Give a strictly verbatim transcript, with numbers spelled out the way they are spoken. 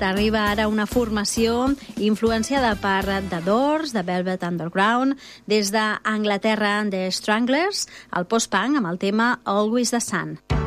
T'arriba ara una formació influenciada per The Doors, The Velvet Underground, des d'Anglaterra, The Stranglers, el post-punk amb el tema Always the Sun.